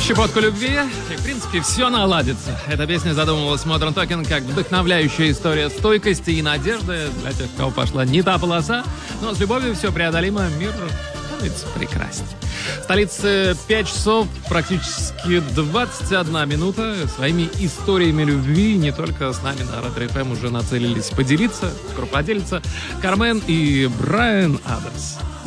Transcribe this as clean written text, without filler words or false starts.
щепотку любви, и, в принципе, все наладится. Эта песня задумывалась Modern Talking как вдохновляющая история стойкости и надежды для тех, у кого пошла не та полоса, но с любовью все преодолимо, мир становится прекрасней. В столице 5 часов, практически 21 минута. Своими историями любви не только с нами на Ретро ФМ уже нацелились поделиться, скоро поделиться Кармен и Брайан Адамс.